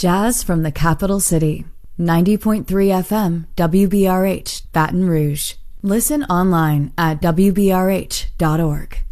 Jazz from the capital city. 90.3 FM, WBRH, Baton Rouge. Listen online at WBRH.org.